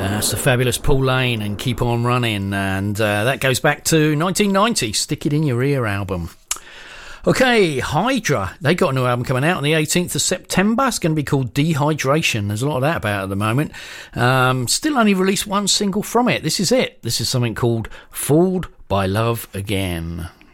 It's the fabulous Paul Lane and Keep On Running, and that goes back to 1990, Stick It In Your Ear album. Okay, Hydra, they got a new album coming out on the 18th of September. It's going to be called Dehydration. There's a lot of that about at the moment. Still only released one single from it. This is it. This is something called Fooled by Love Again.